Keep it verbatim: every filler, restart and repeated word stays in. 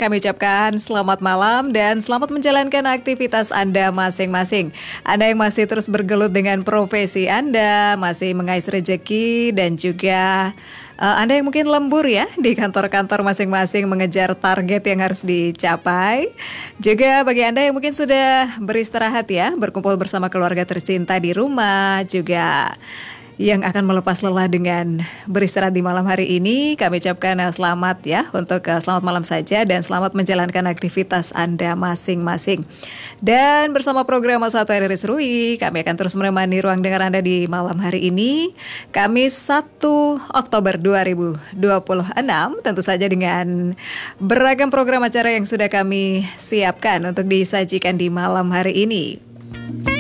kami ucapkan selamat malam dan selamat menjalankan aktivitas Anda masing-masing. Anda yang masih terus bergelut dengan profesi Anda, masih mengais rejeki dan juga uh, Anda yang mungkin lembur ya di kantor-kantor masing-masing mengejar target yang harus dicapai. Juga bagi Anda yang mungkin sudah beristirahat ya, berkumpul bersama keluarga tercinta di rumah, juga yang akan melepas lelah dengan beristirahat di malam hari ini, kami ucapkan selamat ya untuk selamat malam saja dan selamat menjalankan aktivitas Anda masing-masing. Dan bersama program satu Hari Serui, kami akan terus menemani ruang dengar Anda di malam hari ini, Kamis satu Oktober dua ribu dua puluh enam, tentu saja dengan beragam program acara yang sudah kami siapkan untuk disajikan di malam hari ini.